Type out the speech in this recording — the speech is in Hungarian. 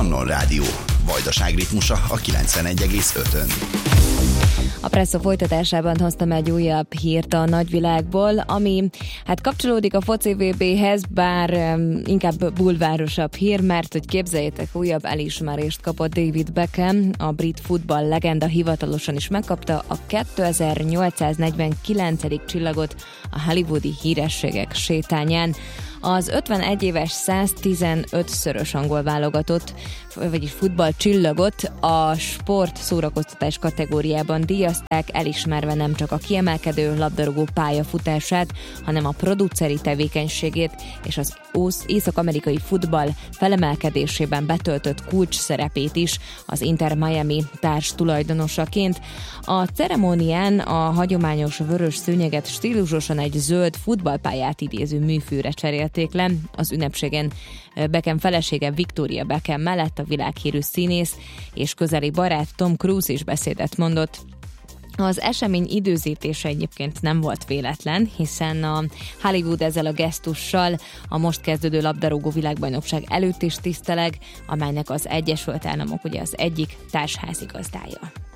Pannon Rádió. Vajdaság ritmusa a 91,5-ön. A Presszó folytatásában hoztam egy újabb hírt a nagyvilágból, ami kapcsolódik a foci VB-hez, bár inkább bulvárosabb hír, mert hogy képzeljétek, újabb elismerést kapott David Beckham, a brit futball legenda hivatalosan is megkapta a 2849. csillagot a hollywoodi hírességek sétányán. Az 51 éves 115-szörös angol válogatott, vagyis futballcsillagot a sport szórakoztatás kategóriában díjazták, elismerve nem csak a kiemelkedő labdarúgó pályafutását, hanem a produceri tevékenységét és az észak-amerikai futball felemelkedésében betöltött kulcs szerepét is az Inter Miami társ tulajdonosaként. A ceremónián a hagyományos vörös szőnyeget stílusosan egy zöld futballpályát idéző műfűre cserélték le. Az ünnepségen Beckham felesége Victoria Beckham mellett a világhírű színész és közeli barát Tom Cruise is beszédet mondott. Az esemény időzítése egyébként nem volt véletlen, hiszen a Hollywood ezzel a gesztussal a most kezdődő labdarúgó világbajnokság előtt is tiszteleg, amelynek az Egyesült Államok ugye az egyik társházigazdája.